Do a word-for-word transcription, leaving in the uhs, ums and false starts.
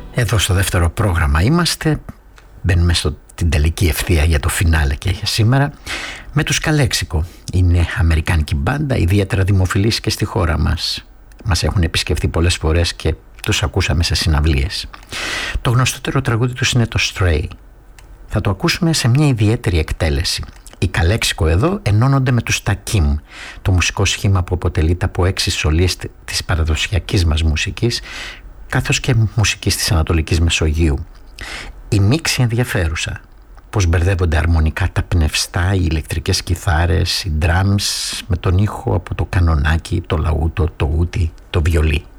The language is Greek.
Εδώ στο δεύτερο πρόγραμμα είμαστε. Μπαίνουμε στην τελική ευθεία για το φινάλε και για σήμερα με τους Καλέξικο. Είναι αμερικάνικη μπάντα, ιδιαίτερα δημοφιλής και στη χώρα μας. Μας έχουν επισκεφτεί πολλές φορές και τους ακούσαμε σε συναυλίες. Το γνωστότερο τραγούδι τους είναι το Stray. Θα το ακούσουμε σε μια ιδιαίτερη εκτέλεση. Οι Καλέξικο εδώ ενώνονται με τους Takim, το μουσικό σχήμα που αποτελείται από έξι σολίες της παραδοσιακής μας μουσικής, καθώς και μουσικής της Ανατολικής Μεσογείου. Η μίξη ενδιαφέρουσα, πως μπερδεύονται αρμονικά τα πνευστά, οι ηλεκτρικές κιθάρες, οι drums με τον ήχο από το κανονάκι, το λαούτο, το ούτι, το βιολί.